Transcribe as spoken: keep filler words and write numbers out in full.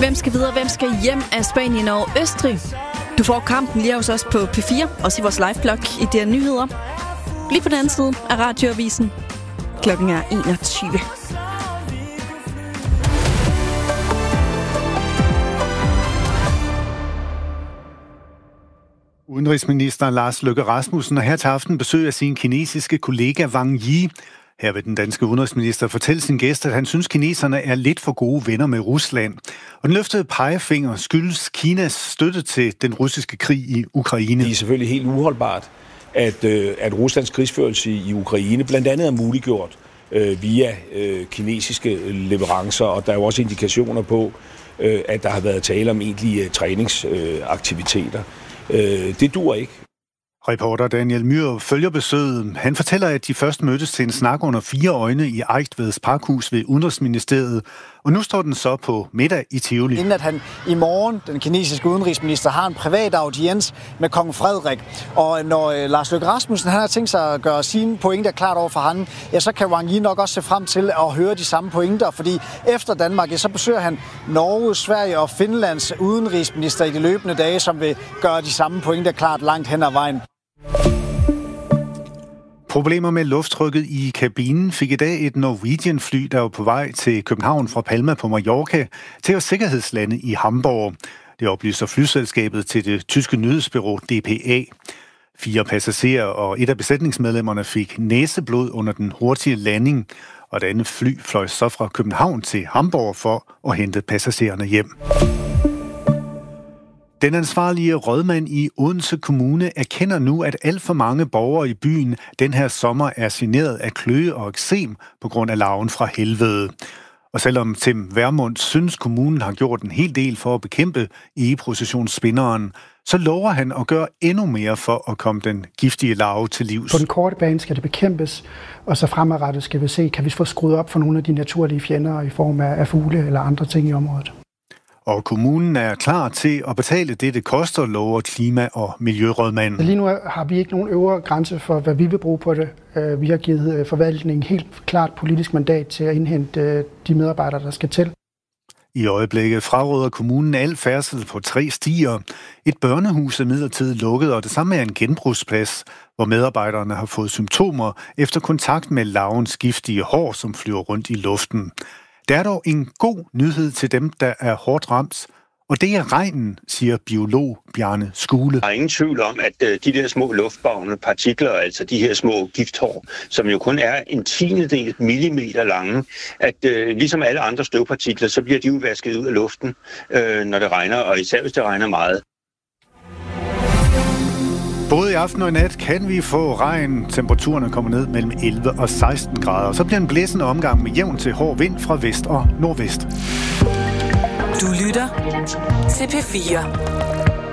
Hvem skal videre, hvem skal hjem af Spanien og Østrig? Du får kampen lige hos os på P fire, også i vores live-blog i D R Nyheder. Lige på den anden side af radioavisen. Klokken er enogtyve. Udenrigsminister Lars Løkke Rasmussen har her til aften besøg af sin kinesiske kollega Wang Yi. Her vil den danske udenrigsminister fortælle sin gæst, at han synes, kineserne er lidt for gode venner med Rusland. Og den løftede pegefinger skyldes Kinas støtte til den russiske krig i Ukraine. Det er selvfølgelig helt uholdbart, at, øh, at Ruslands krigsførelse i Ukraine blandt andet er muliggjort øh, via øh, kinesiske leverancer, og der er jo også indikationer på, øh, at der har været tale om egentlige træningsaktiviteter. Øh, det dur ikke. Reporter Daniel Myhr følger besøget. Han fortæller, at de først mødtes til en snak under fire øjne i Eigtveds Parkhus ved Udenrigsministeriet. Og nu står den så på middag i Tivoli. Inden at han i morgen, den kinesiske udenrigsminister, har en privat audiens med kong Frederik. Og når Lars Løkke Rasmussen han har tænkt sig at gøre sine pointer klart over for ham, ja, så kan Wang Yi nok også se frem til at høre de samme pointer. Fordi efter Danmark, ja, så besøger han Norge, Sverige og Finlands udenrigsminister i de løbende dage, som vil gøre de samme pointer klart langt hen ad vejen. Problemer med lufttrykket i kabinen fik i dag et Norwegian-fly, der var på vej til København fra Palma på Mallorca, til at sikkerhedslande i Hamburg. Det oplyser flyselskabet til det tyske nyhedsbureau D P A. Fire passagerer og et af besætningsmedlemmerne fik næseblod under den hurtige landing, og det andet fly fløj så fra København til Hamburg for at hente passagererne hjem. Den ansvarlige rådmand i Odense Kommune erkender nu, at alt for mange borgere i byen den her sommer er generet af kløe og eksem på grund af larven fra helvede. Og selvom Tim Vermund synes, kommunen har gjort en hel del for at bekæmpe egeprocessionsspinderen, så lover han at gøre endnu mere for at komme den giftige larve til livs. På den korte bane skal det bekæmpes, og så fremadrettet skal vi se, kan vi få skruet op for nogle af de naturlige fjender i form af fugle eller andre ting i området. Og kommunen er klar til at betale det, det koster, lover klima- og miljørådmanden. Lige nu har vi ikke nogen øvre grænse for, hvad vi vil bruge på det. Vi har givet forvaltningen helt klart politisk mandat til at indhente de medarbejdere, der skal til. I øjeblikket fraråder kommunen al færdsel på tre stier. Et børnehus er midlertidigt lukket, og det samme er en genbrugsplads, hvor medarbejderne har fået symptomer efter kontakt med larvens giftige hår, som flyver rundt i luften. Der er dog en god nyhed til dem, der er hårdt ramt, og det er regnen, siger biolog Bjarne Skule. Der er ingen tvivl om, at de der små luftbårne partikler, altså de her små gifthår, som jo kun er en tiendedel millimeter lange, at øh, ligesom alle andre støvpartikler, så bliver de jo vasket ud af luften, øh, når det regner, og især hvis det regner meget. Både i aften og i nat kan vi få regn. Temperaturerne kommer ned mellem elleve og seksten grader. Så bliver en blæsende omgang med jævn til hård vind fra vest og nordvest. Du lytter til P fire.